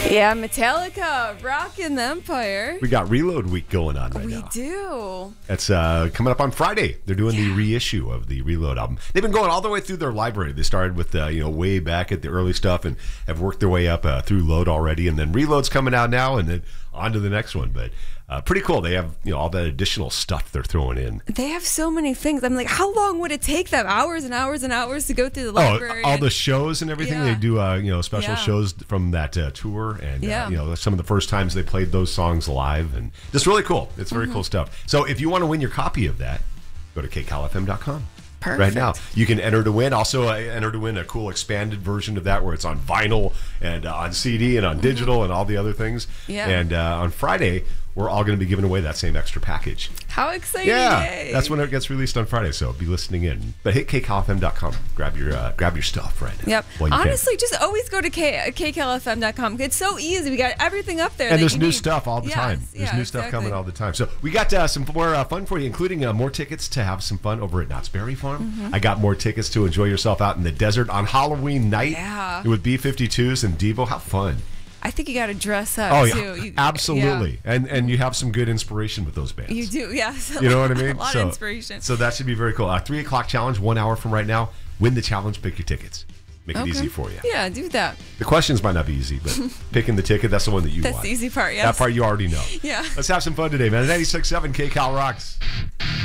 Yeah, Metallica, rocking the Empire. We got Reload Week going on right now. We do. It's coming up on Friday. They're doing the reissue of the Reload album. They've been going all the way through their library. They started with way back at the early stuff and have worked their way up through Load already, and then Reload's coming out now, and then on to the next one. But pretty cool. They have all that additional stuff they're throwing in. They have so many things. I'm like, how long would it take them? Hours and hours and hours to go through the library. All the shows and everything. Yeah. They do special shows from that tour, and some of the first times they played those songs live, and just really cool. It's very cool stuff. So if you want to win your copy of that, go to kcalfm.com. Perfect. Right now. You can enter to win. Also, enter to win a cool expanded version of that where it's on vinyl and on CD and on digital and all the other things. Yeah. And on Friday, we're all going to be giving away that same extra package. How exciting. Yeah. Yay. That's when it gets released on Friday, so be listening in. But hit kcalfm.com. Grab your stuff right now. Yep. while you can. Honestly, just always go to kcalfm.com. It's so easy. We got everything up there. And that there's you new need. stuff all the time. There's new stuff coming all the time. So we got some more fun for you, including more tickets to have some fun over at Knott's Berry Farm. I got more tickets to enjoy yourself out in the desert on Halloween night. Yeah. With B-52s and Devo. How fun. I think you got to dress up, Oh, too. yeah. Absolutely. Yeah. And you have some good inspiration with those bands. You do, yes. You know what I mean? A lot of inspiration. So that should be very cool. 3 o'clock challenge, 1 hour from right now. Win the challenge, pick your tickets. Make it easy for you. Yeah, do that. The questions might not be easy, but picking the ticket, that's the one that you want. That's the easy part, yes. That part you already know. Yeah. Let's have some fun today, man. 96.7 KCal rocks.